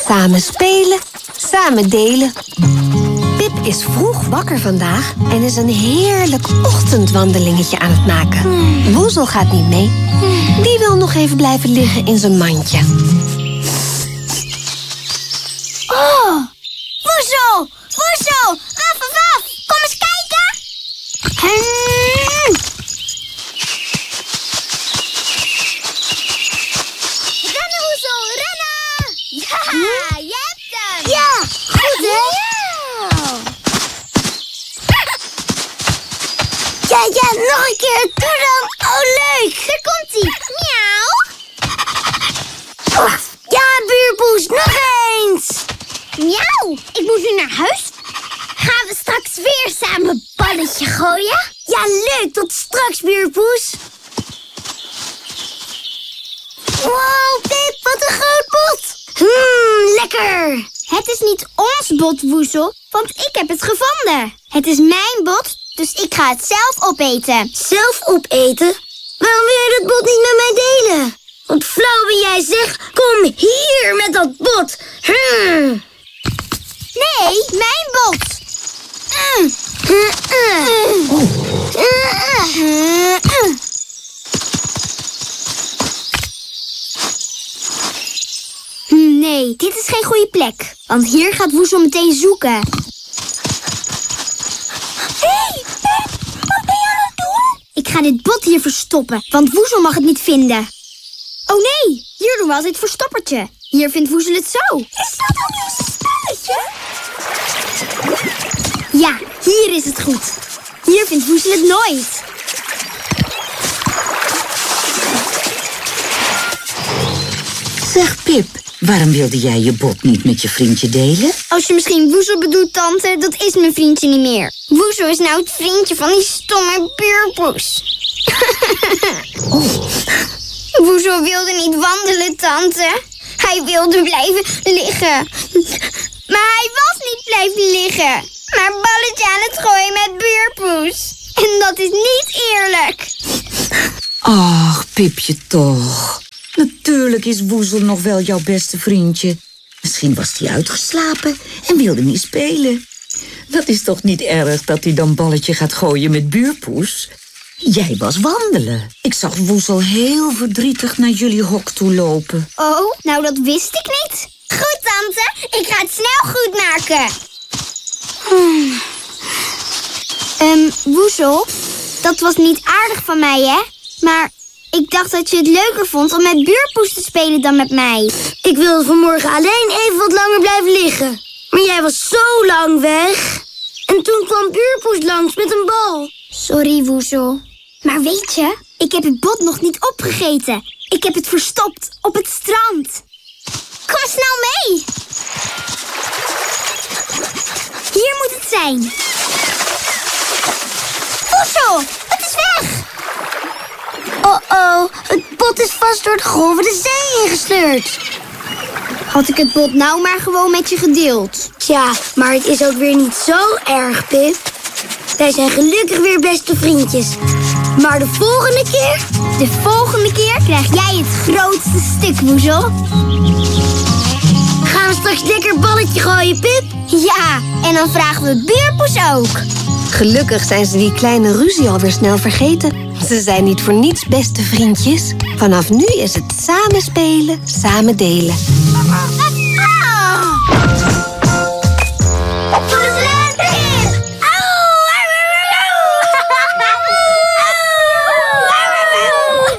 Samen spelen, samen delen. Pip is vroeg wakker vandaag en is een heerlijk ochtendwandelingetje aan het maken. Woezel gaat niet mee. Die wil nog even blijven liggen in zijn mandje. Oh, Woezel! Woezel! Waf, waf! Kom eens kijken! Rennen, Woezel, rennen! Ja, je hebt hem! Ja, goed hè? Ja, nog een keer. Doe dan. Oh, leuk. Daar komt-ie. Miauw. Oh, ja, buurpoes, nog eens. Miauw, ik moet nu naar huis. Gaan we straks weer samen een balletje gooien? Ja, leuk. Tot straks, buurpoes. Wow, Pip, wat een groot bot. Lekker. Het is niet ons bot, Woezel, want ik heb het gevonden. Het is mijn bot, dus ik ga het zelf opeten. Zelf opeten? Waarom wil je dat bot niet met mij delen? Want flauw ben jij, zeg. Kom hier met dat bot. Nee, mijn bot. Nee, dit is geen goede plek. Want hier gaat Woezel meteen zoeken. Hé, wat ben je aan het doen? Ik ga dit bot hier verstoppen, want Woezel mag het niet vinden. Oh nee, hier doen we altijd verstoppertje. Hier vindt Woezel het zo. Is dat ook een spelletje? Ja, hier is het goed. Hier vindt Woezel het nooit. Zeg, Pip, waarom wilde jij je bot niet met je vriendje delen? Als je misschien Woezel bedoelt, tante, dat is mijn vriendje niet meer. Woezel is nou het vriendje van die stomme buurpoes. Woezel wilde niet wandelen, tante. Hij wilde blijven liggen. Maar hij was niet blijven liggen. Maar balletje aan het gooien met buurpoes. En dat is niet eerlijk. Ach, Pipje toch. Natuurlijk is Woezel nog wel jouw beste vriendje. Misschien was hij uitgeslapen en wilde niet spelen. Dat is toch niet erg dat hij dan balletje gaat gooien met buurpoes? Jij was wandelen. Ik zag Woezel heel verdrietig naar jullie hok toe lopen. Oh, nou dat wist ik niet. Goed, tante. Ik ga het snel goed maken. Woezel, dat was niet aardig van mij, hè? Maar ik dacht dat je het leuker vond om met buurpoes te spelen dan met mij. Ik wilde vanmorgen alleen even wat langer blijven liggen. Maar jij was zo lang weg. En toen kwam buurpoes langs met een bal. Sorry, Woezel. Maar weet je, ik heb het bot nog niet opgegeten. Ik heb het verstopt op het strand. Kom snel mee. Hier moet het zijn. Woezel, het is weg. Oh, het bot is vast door de golven de zee ingesleurd. Had ik het bot nou maar gewoon met je gedeeld? Tja, maar het is ook weer niet zo erg, Pip. Wij zijn gelukkig weer beste vriendjes. Maar de volgende keer krijg jij het grootste stuk, Woezel. Gaan we straks lekker balletje gooien, Pip? Ja, en dan vragen we buurpoes ook. Gelukkig zijn ze die kleine ruzie alweer snel vergeten. Ze zijn niet voor niets beste vriendjes. Vanaf nu is het samen spelen, samen delen.